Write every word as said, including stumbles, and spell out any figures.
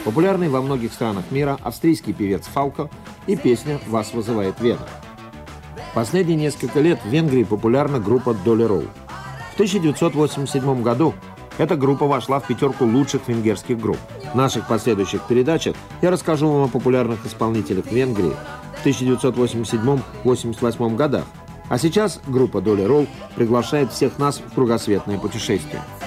популярный во многих странах мира австрийский певец Фалко и песня «Вас вызывает Вена». Последние несколько лет в Венгрии популярна группа Доли Роу. В тысяча девятьсот восемьдесят седьмом году эта группа вошла в пятерку лучших венгерских групп. В наших последующих передачах я расскажу вам о популярных исполнителях Венгрии в тысяча девятьсот восемьдесят седьмом — восемьдесят восьмом годах. А сейчас группа Доли Роу приглашает всех нас в кругосветное путешествие.